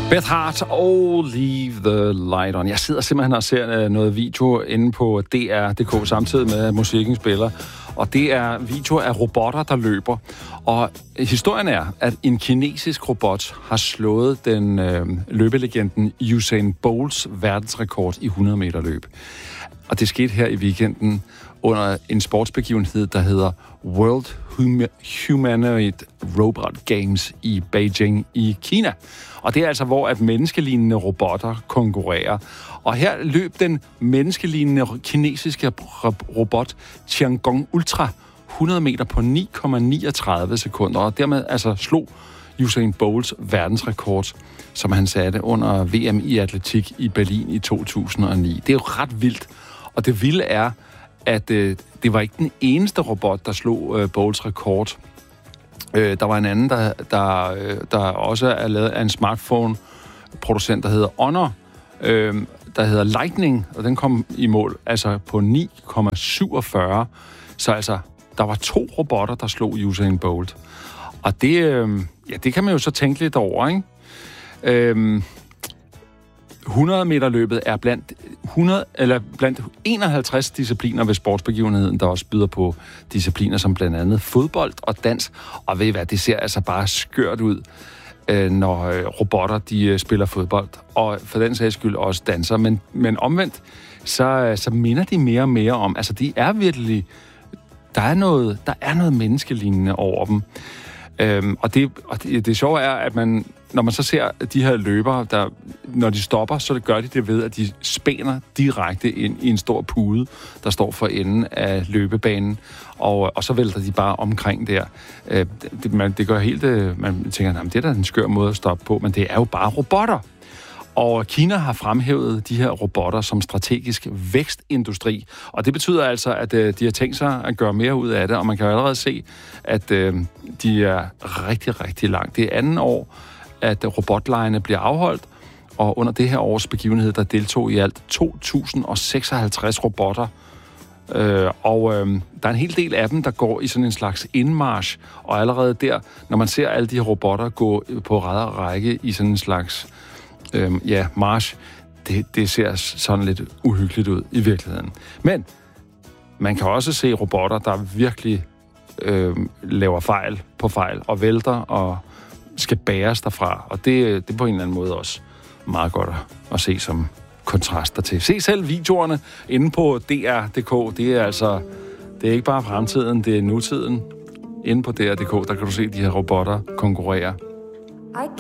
Beth Hart og Leave the Light On. Jeg sidder simpelthen og ser noget video inde på DR.dk samtidig med, at musikken spiller. Og det er video af robotter, der løber. Og historien er, at en kinesisk robot har slået den løbelegenden Usain Bolts verdensrekord i 100 meter løb. Og det skete her i weekenden under en sportsbegivenhed, der hedder World Humanoid Robot Games i Beijing i Kina. Og det er altså, hvor at menneskelignende robotter konkurrerer. Og her løb den menneskelignende kinesiske robot Tiangong Ultra 100 meter på 9,39 sekunder, og dermed altså slog Usain Bolts verdensrekord, som han satte under VM i atletik i Berlin i 2009. Det er jo ret vildt, og det vilde er, at det var ikke den eneste robot, der slog Bolts rekord. Der var en anden, der også er lavet af en smartphone-producent, der hedder Honor, der hedder Lightning, og den kom i mål altså på 9,47. Så altså, der var 2 robotter, der slog Usain Bolt. Og det kan man jo så tænke lidt over, ikke? 100 meter løbet er blandt 51 discipliner ved sportsbegivenheden, der også byder på discipliner som blandt andet fodbold og dans. Og ved I hvad, det ser altså bare skørt ud, når robotter de spiller fodbold. Og for den sags skyld også danser. Men omvendt, så minder de mere og mere om, altså de er virkelig, der er noget menneskelignende over dem. Og det sjove er, at når man så ser de her løbere, når de stopper, så gør de det ved, at de spænder direkte ind i en stor pude, der står for enden af løbebanen, og så vælter de bare omkring der. Det gør helt, man tænker, det er da en skør måde at stoppe på, men det er jo bare robotter. Og Kina har fremhævet de her robotter som strategisk vækstindustri. Og det betyder altså, at de har tænkt sig at gøre mere ud af det. Og man kan jo allerede se, at de er rigtig, rigtig langt. Det er 2. år, at robotlejene bliver afholdt. Og under det her års begivenhed, der deltog i alt 2.056 robotter. Der er en hel del af dem, der går i sådan en slags indmarch. Og allerede der, når man ser alle de her robotter gå på ræd og række i sådan en slags march, det ser sådan lidt uhyggeligt ud i virkeligheden. Men man kan også se robotter, der virkelig laver fejl på fejl og vælter og skal bæres derfra. Og det er på en eller anden måde også meget godt at se som kontraster til. Se selv videoerne inde på DR.dk. Det er ikke bare fremtiden, det er nutiden. Inde på DR.dk, der kan du se de her robotter konkurrere.